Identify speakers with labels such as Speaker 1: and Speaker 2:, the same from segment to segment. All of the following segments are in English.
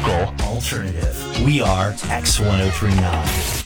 Speaker 1: local, alternative. We are X1039.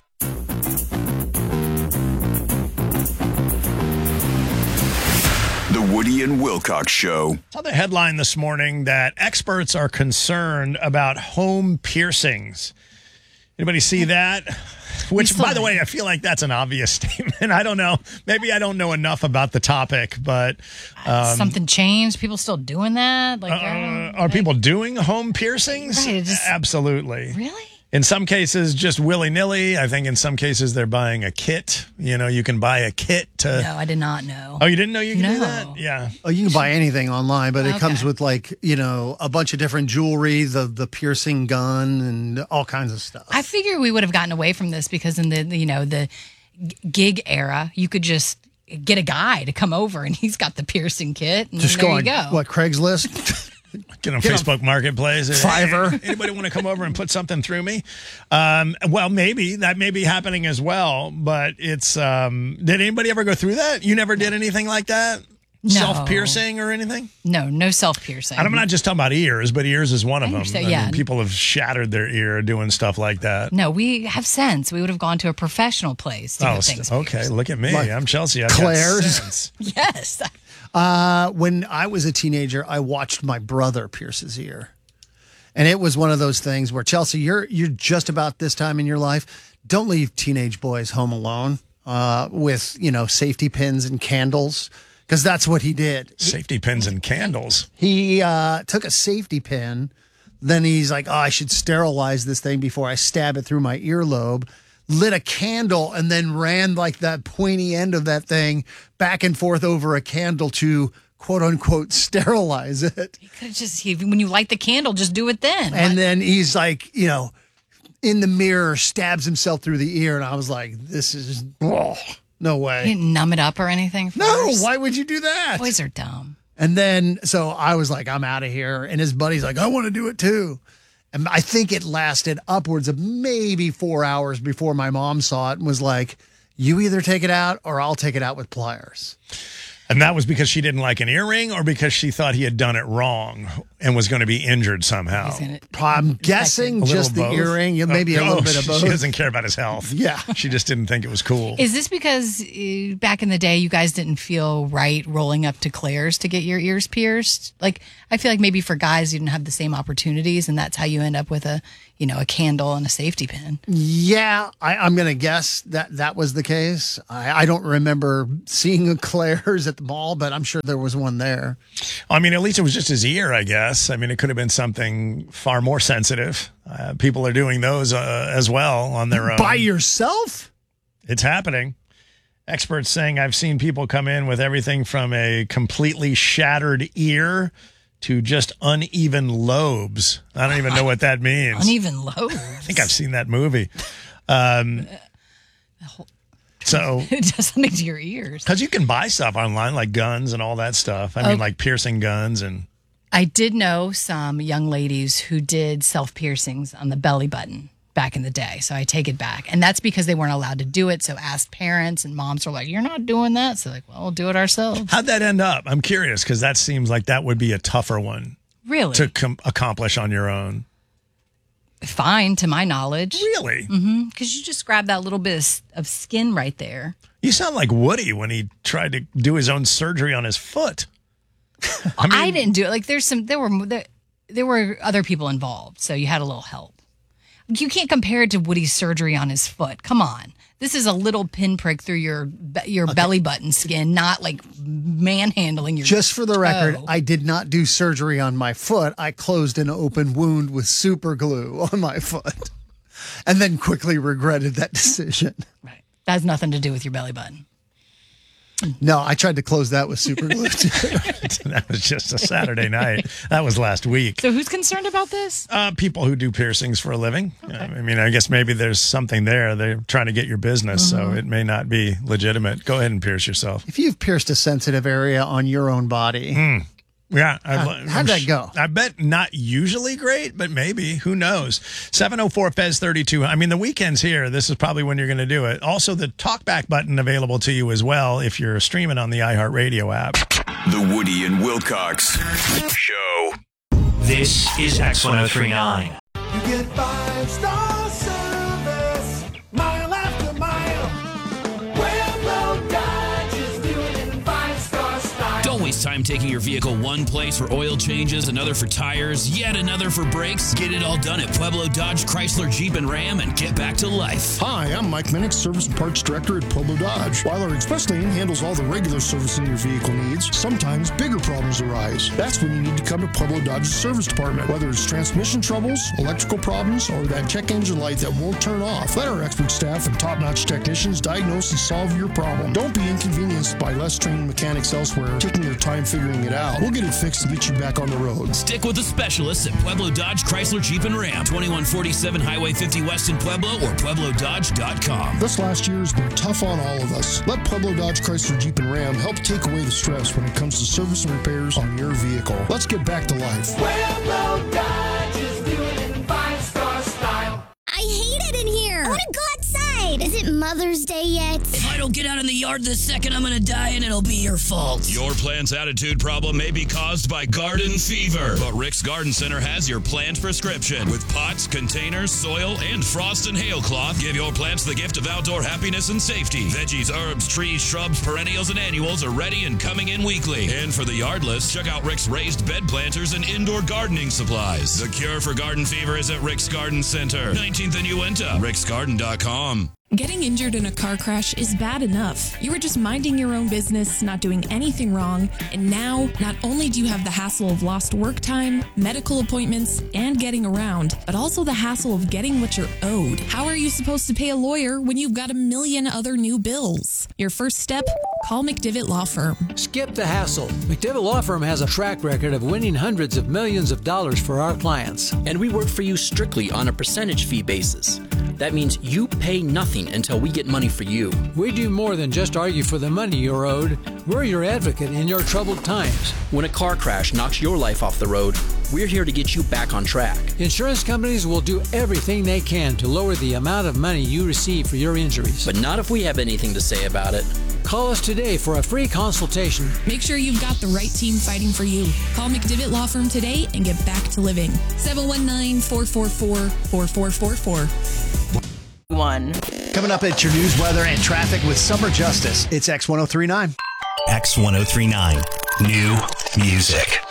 Speaker 2: The Woody and Wilcox Show.
Speaker 3: Saw the headline this morning that experts are concerned about home piercings. Anybody see that? Which, by the way, I feel like that's an obvious statement. I don't know. Maybe I don't know enough about the topic, but...
Speaker 4: something changed? People still doing that?
Speaker 3: Are people doing home piercings?
Speaker 4: Right,
Speaker 3: Absolutely.
Speaker 4: Really?
Speaker 3: In some cases, just willy-nilly. I think in some cases they're buying a kit. You know, you can buy a kit to...
Speaker 4: No, I did not know.
Speaker 3: Oh, you didn't know you could do that? Yeah.
Speaker 5: Oh, you can buy anything online, but it comes with a bunch of different jewelry, the piercing gun, and all kinds of stuff.
Speaker 4: I figure we would have gotten away from this because in the gig era, you could just get a guy to come over and he's got the piercing kit. And
Speaker 5: just
Speaker 4: there
Speaker 5: go
Speaker 4: you
Speaker 5: on,
Speaker 4: go.
Speaker 5: Craigslist?
Speaker 3: Get on Facebook Marketplace.
Speaker 5: Fiverr.
Speaker 3: Anybody want to come over and put something through me? Well, maybe. That may be happening as well, but it's... did anybody ever go through that? You never did anything like that?
Speaker 4: No.
Speaker 3: Self-piercing or anything?
Speaker 4: No self-piercing.
Speaker 3: And I'm not just talking about ears, but ears is one of them.
Speaker 4: Yeah.
Speaker 3: I mean, people have shattered their ear doing stuff like that.
Speaker 4: No, we have sense. We would have gone to a professional place to get things
Speaker 3: okay.
Speaker 4: pierced.
Speaker 3: Look at me. I'm Chelsea. I've
Speaker 5: Claire's.
Speaker 3: got sense.
Speaker 4: Yes.
Speaker 5: When I was a teenager, I watched my brother pierce his ear. And it was one of those things where, Chelsea, you're just about this time in your life. Don't leave teenage boys home alone with, safety pins and candles, because that's what he did.
Speaker 3: Safety pins and candles.
Speaker 5: He took a safety pin. Then he's like, I should sterilize this thing before I stab it through my earlobe. Lit a candle and then ran like that pointy end of that thing back and forth over a candle to quote unquote sterilize it.
Speaker 4: You could have just, when you light the candle, just do it then.
Speaker 5: And then he's like, in the mirror, stabs himself through the ear. And I was like, this is, no way.
Speaker 4: You didn't numb it up or anything first?
Speaker 5: No, why would you do that?
Speaker 4: Boys are dumb.
Speaker 5: And then, so I was like, I'm out of here. And his buddy's like, I want to do it too. And I think it lasted upwards of maybe 4 hours before my mom saw it and was like, you either take it out or I'll take it out with pliers.
Speaker 3: And that was because she didn't like an earring or because she thought he had done it wrong and was going to be injured somehow?
Speaker 5: I'm guessing just the earring, maybe a little bit of both.
Speaker 3: She doesn't care about his health.
Speaker 5: Yeah.
Speaker 3: She just didn't think it was cool.
Speaker 4: Is this because back in the day you guys didn't feel right rolling up to Claire's to get your ears pierced? Like, I feel like maybe for guys you didn't have the same opportunities and that's how you end up with a candle and a safety pin.
Speaker 5: Yeah, I'm going to guess that was the case. I don't remember seeing a Claire's at the mall, but I'm sure there was one there.
Speaker 3: I mean, at least it was just his ear, I guess. I mean, it could have been something far more sensitive. People are doing those as well on their own.
Speaker 5: By yourself?
Speaker 3: It's happening. Experts saying I've seen people come in with everything from a completely shattered ear to just uneven lobes. I don't even know what that means.
Speaker 4: Uneven lobes?
Speaker 3: I think I've seen that movie. So
Speaker 4: it does something to your ears.
Speaker 3: Because you can buy stuff online, like guns and all that stuff. I mean, like piercing guns. And
Speaker 4: I did know some young ladies who did self-piercings on the belly button back in the day. So I take it back. And that's because they weren't allowed to do it. So asked parents and moms were like, you're not doing that. So like, well, we'll do it ourselves.
Speaker 3: How'd that end up? I'm curious because that seems like that would be a tougher one.
Speaker 4: Really?
Speaker 3: To accomplish on your own.
Speaker 4: Fine, to my knowledge.
Speaker 3: Really?
Speaker 4: Mm-hmm. Because you just grab that little bit of skin right there.
Speaker 3: You sound like Woody when he tried to do his own surgery on his foot.
Speaker 4: I didn't do it. Like there were other people involved, so you had a little help. You can't compare it to Woody's surgery on his foot. Come on. This is a little pinprick through your belly button skin, not like manhandling your
Speaker 5: Just for the record,
Speaker 4: toe.
Speaker 5: I did not do surgery on my foot. I closed an open wound with super glue on my foot and then quickly regretted that decision.
Speaker 4: Right. That has nothing to do with your belly button.
Speaker 5: No, I tried to close that with super glue too.
Speaker 3: That was just a Saturday night. That was last week.
Speaker 4: So who's concerned about this?
Speaker 3: People who do piercings for a living. Okay. I mean, I guess maybe there's something there. They're trying to get your business, so it may not be legitimate. Go ahead and pierce yourself.
Speaker 5: If you've pierced a sensitive area on your own body,
Speaker 3: Yeah.
Speaker 5: How'd that go?
Speaker 3: I bet not usually great, but maybe. Who knows? 704-FEZ32. I mean, the weekend's here. This is probably when you're going to do it. Also, the talkback button available to you as well if you're streaming on the iHeartRadio app.
Speaker 2: The Woody and Wilcox Show.
Speaker 1: This is X1039.
Speaker 6: You get 5-star service, mile after mile. Pueblo Dodge is doing it in 5-star style.
Speaker 7: Don't waste time taking your vehicle one place for oil changes, another for tires, yet another for brakes. Get it all done at Pueblo Dodge, Chrysler, Jeep, and Ram and get back to life.
Speaker 8: Hi, I'm Mike Minnick, Service and Parts Director at Pueblo Dodge. While our express lane handles all the regular servicing your vehicle needs, sometimes bigger problems arise. That's when you need to come to Pueblo Dodge's service department. Whether it's transmission troubles, electrical problems, or that check engine light that won't turn off, let our expert staff and top-notch technicians diagnose and solve your problem. Don't be inconvenienced by less trained mechanics elsewhere taking their time figuring it out. We'll get it fixed and get you back on the road.
Speaker 7: Stick with the specialists at Pueblo Dodge, Chrysler, Jeep, and Ram. 2147 Highway 50 West in Pueblo or PuebloDodge.com.
Speaker 8: This last year has been tough on all of us. Let Pueblo Dodge, Chrysler, Jeep, and Ram help take away the stress when it comes to service and repairs on your vehicle. Let's get back to life.
Speaker 6: Pueblo Dodge is doing it in 5-star style.
Speaker 9: I hate it in here. I want to go outside. Is it Mother's Day yet?
Speaker 10: If I don't get out in the yard this second, I'm gonna die and it'll be your fault.
Speaker 7: Your plant's attitude problem may be caused by garden fever, but Rick's Garden Center has your plant prescription. With pots, containers, soil, and frost and hail cloth, give your plants the gift of outdoor happiness and safety. Veggies, herbs, trees, shrubs, perennials, and annuals are ready and coming in weekly. And for the yardless, check out Rick's raised bed planters and indoor gardening supplies. The cure for garden fever is at Rick's Garden Center, 19th and Uinta, ricksgarden.com.
Speaker 11: Getting injured in a car crash is bad enough. You were just minding your own business, not doing anything wrong, and now not only do you have the hassle of lost work time, medical appointments, and getting around, but also the hassle of getting what you're owed. How are you supposed to pay a lawyer when you've got a million other new bills? Your first step? Call McDivitt Law Firm.
Speaker 12: Skip the hassle. McDivitt Law Firm has a track record of winning hundreds of millions of dollars for our clients.
Speaker 13: And we work for you strictly on a percentage fee basis. That means you pay nothing until we get money for you.
Speaker 12: We do more than just argue for the money you're owed. We're your advocate in your troubled times.
Speaker 13: When a car crash knocks your life off the road, we're here to get you back on track.
Speaker 12: Insurance companies will do everything they can to lower the amount of money you receive for your injuries.
Speaker 13: But not if we have anything to say about it.
Speaker 12: Call us today for a free consultation.
Speaker 11: Make sure you've got the right team fighting for you. Call McDivitt Law Firm today and get back to living. 719-444-4444.
Speaker 5: Coming up at your news, weather, and traffic with Summer Justice. It's X1039.
Speaker 1: X1039. New music.